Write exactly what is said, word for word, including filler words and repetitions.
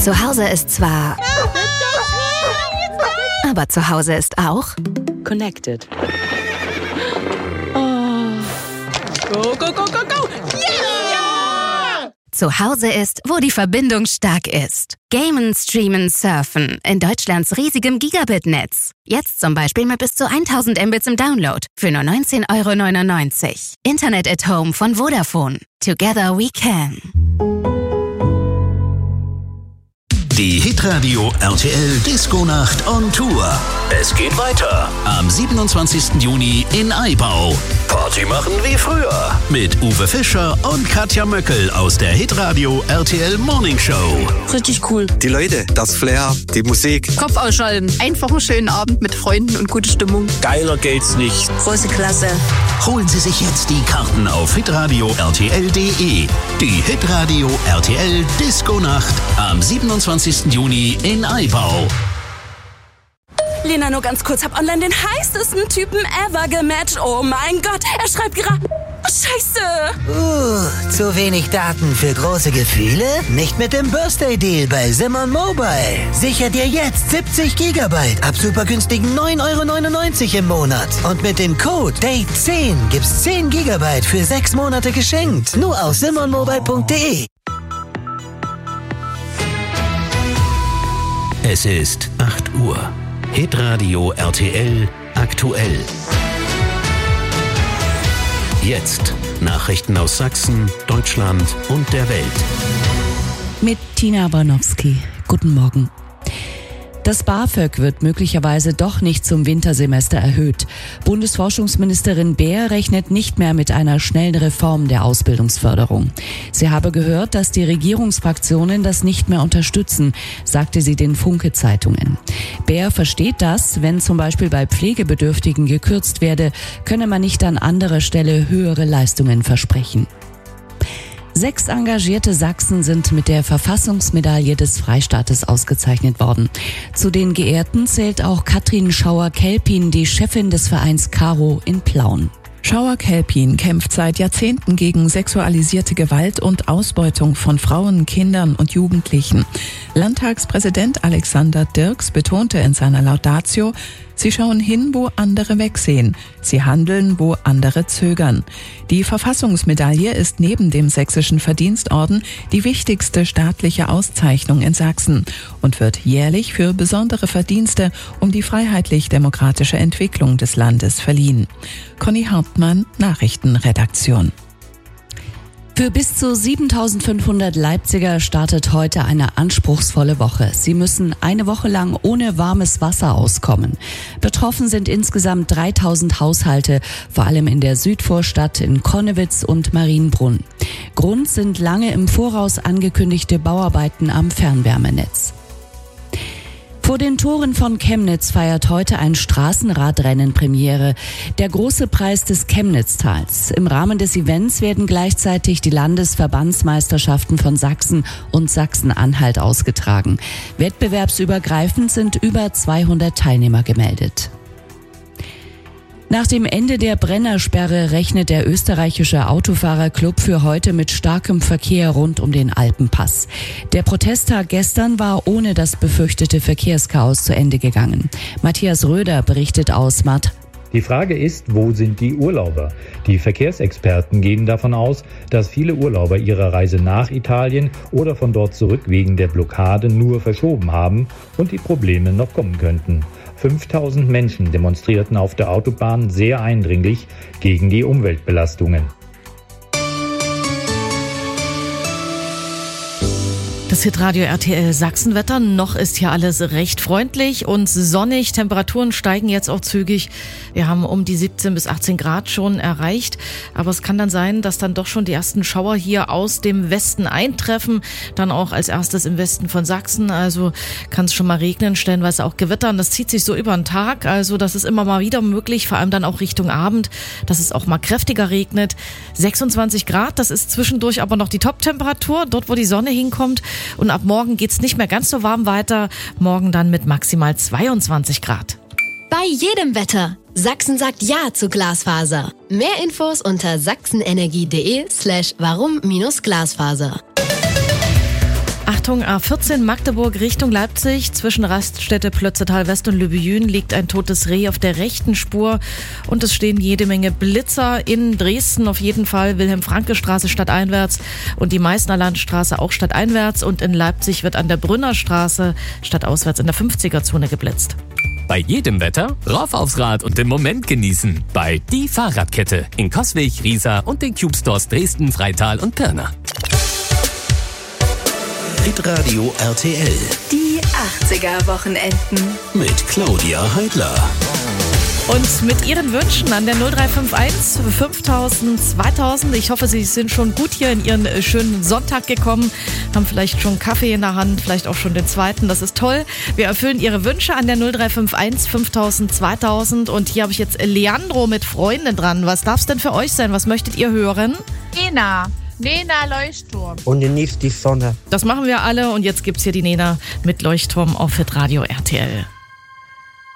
Zu Hause ist zwar... Aber zu Hause ist auch... Connected. Go, go, go, go, go! Yeah! Zu Hause ist, wo die Verbindung stark ist. Gamen, streamen, surfen. In Deutschlands riesigem Gigabit-Netz. Jetzt zum Beispiel mit bis zu tausend Mbits im Download. Für nur neunzehn Euro neunundneunzig. Internet at Home von Vodafone. Together we can. Die Hitradio R T L Disco-Nacht on Tour. Es geht weiter am siebenundzwanzigsten Juni in Aibau. Party machen wie früher mit Uwe Fischer und Katja Möckel aus der Hitradio R T L Morning Show. Richtig cool. Die Leute, das Flair, die Musik. Kopf ausschalten. Einfach einen schönen Abend mit Freunden und gute Stimmung. Geiler geht's nicht. Große Klasse. Holen Sie sich jetzt die Karten auf hitradio r t l punkt d e. Die Hitradio R T L Disco-Nacht am siebenundzwanzigsten Juni in Aibau. Lena, nur ganz kurz, hab online den heißesten Typen ever gematcht. Oh mein Gott, er schreibt gerade... Oh, Scheiße! Uh, zu wenig Daten für große Gefühle? Nicht mit dem Birthday-Deal bei Simon Mobile. Sicher dir jetzt siebzig Gigabyte ab super günstigen neun Euro neunundneunzig im Monat. Und mit dem Code D A T E zehn gibt's zehn Gigabyte für sechs Monate geschenkt. Nur auf simon mobile punkt d e. Es ist acht Uhr. Hitradio R T L aktuell. Jetzt Nachrichten aus Sachsen, Deutschland und der Welt. Mit Tina Abramowski. Guten Morgen. Das BAföG wird möglicherweise doch nicht zum Wintersemester erhöht. Bundesforschungsministerin Beer rechnet nicht mehr mit einer schnellen Reform der Ausbildungsförderung. Sie habe gehört, dass die Regierungsfraktionen das nicht mehr unterstützen, sagte sie den Funke-Zeitungen. Beer versteht das, wenn zum Beispiel bei Pflegebedürftigen gekürzt werde, könne man nicht an anderer Stelle höhere Leistungen versprechen. Sechs engagierte Sachsen sind mit der Verfassungsmedaille des Freistaates ausgezeichnet worden. Zu den Geehrten zählt auch Katrin Schauer-Kelpin, die Chefin des Vereins Caro in Plauen. Schauer-Kelpin kämpft seit Jahrzehnten gegen sexualisierte Gewalt und Ausbeutung von Frauen, Kindern und Jugendlichen. Landtagspräsident Alexander Dirks betonte in seiner Laudatio, sie schauen hin, wo andere wegsehen. Sie handeln, wo andere zögern. Die Verfassungsmedaille ist neben dem Sächsischen Verdienstorden die wichtigste staatliche Auszeichnung in Sachsen und wird jährlich für besondere Verdienste um die freiheitlich-demokratische Entwicklung des Landes verliehen. Conny Hauptmann, Nachrichtenredaktion. Für bis zu siebentausendfünfhundert Leipziger startet heute eine anspruchsvolle Woche. Sie müssen eine Woche lang ohne warmes Wasser auskommen. Betroffen sind insgesamt dreitausend Haushalte, vor allem in der Südvorstadt in Connewitz und Marienbrunn. Grund sind lange im Voraus angekündigte Bauarbeiten am Fernwärmenetz. Vor den Toren von Chemnitz feiert heute ein Straßenradrennen Premiere, der große Preis des Chemnitztals. Im Rahmen des Events werden gleichzeitig die Landesverbandsmeisterschaften von Sachsen und Sachsen-Anhalt ausgetragen. Wettbewerbsübergreifend sind über zweihundert Teilnehmer gemeldet. Nach dem Ende der Brennersperre rechnet der österreichische Autofahrerclub für heute mit starkem Verkehr rund um den Alpenpass. Der Protesttag gestern war ohne das befürchtete Verkehrschaos zu Ende gegangen. Matthias Röder berichtet aus Matt. Die Frage ist, wo sind die Urlauber? Die Verkehrsexperten gehen davon aus, dass viele Urlauber ihre Reise nach Italien oder von dort zurück wegen der Blockade nur verschoben haben und die Probleme noch kommen könnten. fünftausend Menschen demonstrierten auf der Autobahn sehr eindringlich gegen die Umweltbelastungen. Das Hitradio R T L Sachsenwetter. Noch ist hier alles recht freundlich und sonnig. Temperaturen steigen jetzt auch zügig. Wir haben um die siebzehn bis achtzehn Grad schon erreicht. Aber es kann dann sein, dass dann doch schon die ersten Schauer hier aus dem Westen eintreffen. Dann auch als erstes im Westen von Sachsen. Also kann es schon mal regnen, stellenweise auch gewittern. Das zieht sich so über den Tag. Also das ist immer mal wieder möglich. Vor allem dann auch Richtung Abend, dass es auch mal kräftiger regnet. sechsundzwanzig Grad, das ist zwischendurch aber noch die Top-Temperatur. Dort, wo die Sonne hinkommt. Und ab morgen geht's nicht mehr ganz so warm weiter. Morgen dann mit maximal zweiundzwanzig Grad. Bei jedem Wetter. Sachsen sagt Ja zu Glasfaser. Mehr Infos unter sachsenenergie.de slash warum minus Glasfaser. Achtung, A vierzehn Magdeburg Richtung Leipzig. Zwischen Raststätte Plötzetal West und Lübejün liegt ein totes Reh auf der rechten Spur. Und es stehen jede Menge Blitzer. In Dresden auf jeden Fall Wilhelm-Franke-Straße stadteinwärts und die Meißner Landstraße auch stadteinwärts. Und in Leipzig wird an der Brünner Straße stadtauswärts in der fünfziger-Zone geblitzt. Bei jedem Wetter rauf aufs Rad und den Moment genießen. Bei Die Fahrradkette in Coswig, Riesa und den Cube Stores Dresden, Freital und Pirna. Hitradio R T L. Die achtziger-Wochenenden. Mit Claudia Heidler. Und mit Ihren Wünschen an der null drei fünf eins fünftausend zweitausend. Ich hoffe, Sie sind schon gut hier in Ihren schönen Sonntag gekommen, haben vielleicht schon Kaffee in der Hand, vielleicht auch schon den zweiten. Das ist toll. Wir erfüllen Ihre Wünsche an der null drei fünf eins fünftausend zweitausend. Und hier habe ich jetzt Leandro mit Freundin dran. Was darf es denn für euch sein? Was möchtet ihr hören? Nena. Nena Leuchtturm. Und genießt die Sonne. Das machen wir alle. Und jetzt gibt's hier die Nena mit Leuchtturm auf Hitradio R T L.